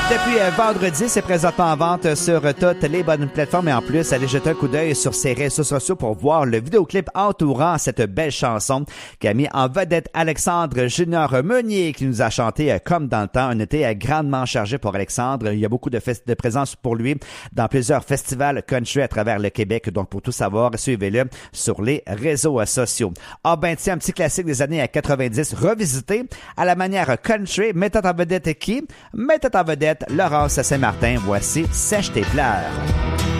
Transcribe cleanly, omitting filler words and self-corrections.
Depuis vendredi, c'est présentement en vente sur toutes les bonnes plateformes et en plus, allez jeter un coup d'œil sur ses réseaux sociaux pour voir le vidéoclip entourant cette belle chanson qui a mis en vedette Alexandre Junior Meunier qui nous a chanté comme dans le temps. Un été grandement chargé pour Alexandre. Il y a beaucoup de présence pour lui dans plusieurs festivals country à travers le Québec. Donc pour tout savoir, suivez-le sur les réseaux sociaux. Ah ben tiens, un petit classique des années 90 revisité à la manière country. Mettant en vedette qui? Mettant en vedette Laurence Saint-Martin. Voici Sèche tes pleurs.